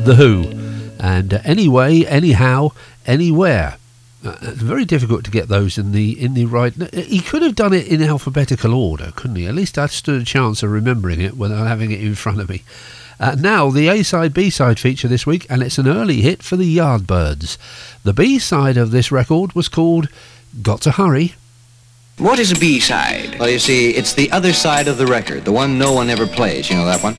The Who. And Anyway, Anyhow, Anywhere. Very difficult to get those in the right. He could have done it in alphabetical order, couldn't he? At least I stood a chance of remembering it without having it in front of me. Now, the A-side, B-side feature this week, and it's an early hit for the Yardbirds. The B-side of this record was called Got to Hurry. What is a B-side? Well, you see, it's the other side of the record, the one no one ever plays. You know that one?